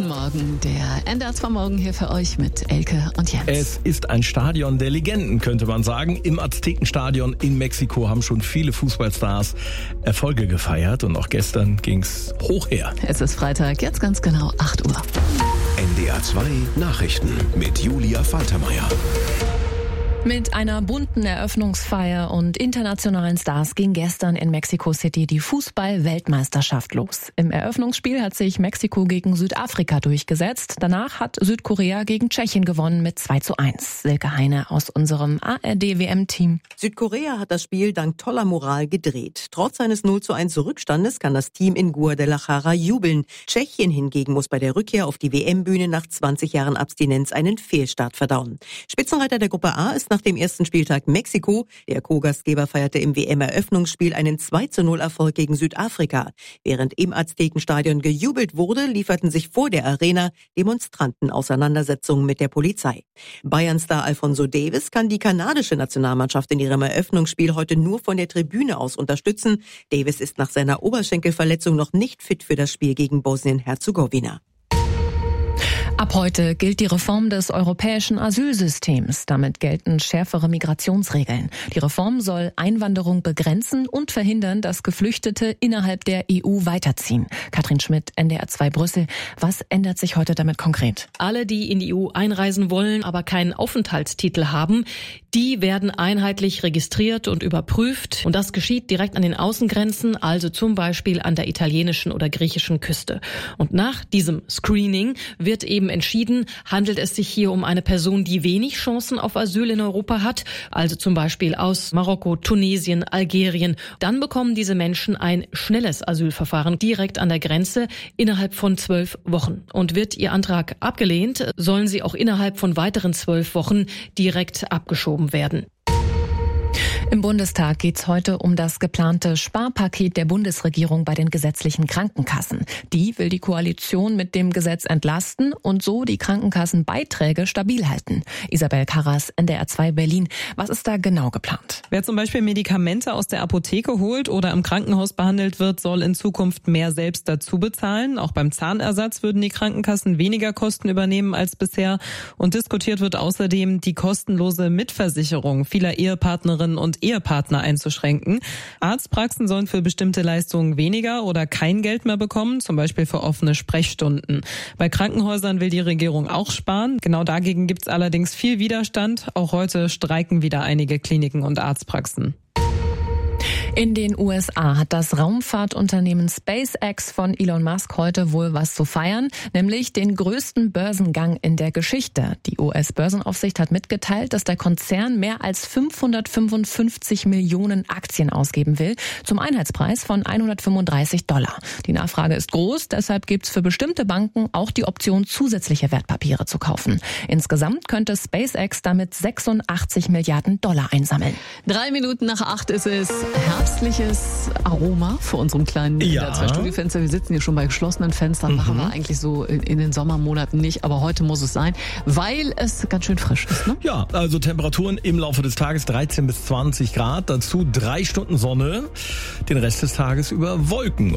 Guten Morgen, der NDR 2 Morgen hier für euch mit Elke und Jens. Es ist ein Stadion der Legenden, könnte man sagen. Im Aztekenstadion in Mexiko haben schon viele Fußballstars Erfolge gefeiert und auch gestern ging's hoch her. Es ist Freitag, jetzt ganz genau 8 Uhr. NDR 2 Nachrichten mit Julia Faltermeier. Mit einer bunten Eröffnungsfeier und internationalen Stars ging gestern in Mexico City die Fußball-Weltmeisterschaft los. Im Eröffnungsspiel hat sich Mexiko gegen Südafrika durchgesetzt. Danach hat Südkorea gegen Tschechien gewonnen mit 2:1. Silke Heine aus unserem ARD-WM-Team. Südkorea hat das Spiel dank toller Moral gedreht. Trotz eines 0:1 Rückstandes kann das Team in Guadalajara jubeln. Tschechien hingegen muss bei der Rückkehr auf die WM-Bühne nach 20 Jahren Abstinenz einen Fehlstart verdauen. Spitzenreiter der Gruppe A ist nach dem ersten Spieltag Mexiko. Der Co-Gastgeber feierte im WM-Eröffnungsspiel einen 2:0-Erfolg gegen Südafrika. Während im Aztekenstadion gejubelt wurde, lieferten sich vor der Arena Demonstranten Auseinandersetzungen mit der Polizei. Bayern-Star Alphonso Davies kann die kanadische Nationalmannschaft in ihrem Eröffnungsspiel heute nur von der Tribüne aus unterstützen. Davies ist nach seiner Oberschenkelverletzung noch nicht fit für das Spiel gegen Bosnien-Herzegowina. Ab heute gilt die Reform des europäischen Asylsystems. Damit gelten schärfere Migrationsregeln. Die Reform soll Einwanderung begrenzen und verhindern, dass Geflüchtete innerhalb der EU weiterziehen. Katrin Schmidt, NDR 2 Brüssel. Was ändert sich heute damit konkret? Alle, die in die EU einreisen wollen, aber keinen Aufenthaltstitel haben, die werden einheitlich registriert und überprüft. Und das geschieht direkt an den Außengrenzen, also zum Beispiel an der italienischen oder griechischen Küste. Und nach diesem Screening wird eben entschieden, handelt es sich hier um eine Person, die wenig Chancen auf Asyl in Europa hat, also zum Beispiel aus Marokko, Tunesien, Algerien. Dann bekommen diese Menschen ein schnelles Asylverfahren direkt an der Grenze innerhalb von 12 Wochen. Und wird ihr Antrag abgelehnt, sollen sie auch innerhalb von weiteren 12 Wochen direkt abgeschoben werden. Im Bundestag geht's heute um das geplante Sparpaket der Bundesregierung bei den gesetzlichen Krankenkassen. Die will die Koalition mit dem Gesetz entlasten und so die Krankenkassenbeiträge stabil halten. Isabel Karras, NDR 2 Berlin. Was ist da genau geplant? Wer zum Beispiel Medikamente aus der Apotheke holt oder im Krankenhaus behandelt wird, soll in Zukunft mehr selbst dazu bezahlen. Auch beim Zahnersatz würden die Krankenkassen weniger Kosten übernehmen als bisher. Und diskutiert wird außerdem, die kostenlose Mitversicherung vieler Ehepartnerinnen und Ehepartner einzuschränken. Arztpraxen sollen für bestimmte Leistungen weniger oder kein Geld mehr bekommen, zum Beispiel für offene Sprechstunden. Bei Krankenhäusern will die Regierung auch sparen. Genau dagegen gibt es allerdings viel Widerstand. Auch heute streiken wieder einige Kliniken und Arztpraxen. In den USA hat das Raumfahrtunternehmen SpaceX von Elon Musk heute wohl was zu feiern, nämlich den größten Börsengang in der Geschichte. Die US-Börsenaufsicht hat mitgeteilt, dass der Konzern mehr als 555 Millionen Aktien ausgeben will, zum Einheitspreis von $135. Die Nachfrage ist groß, deshalb gibt's für bestimmte Banken auch die Option, zusätzliche Wertpapiere zu kaufen. Insgesamt könnte SpaceX damit $86 Milliarden einsammeln. 3 Minuten nach 8 ist es. Herbstliches Aroma vor unserem kleinen NDR 2 Studiofenster. Wir sitzen hier schon bei geschlossenen Fenstern, machen wir eigentlich so in den Sommermonaten nicht, aber heute muss es sein, weil es ganz schön frisch ist, ne? Ja, also Temperaturen im Laufe des Tages 13 bis 20 Grad, dazu 3 Stunden Sonne, den Rest des Tages über Wolken.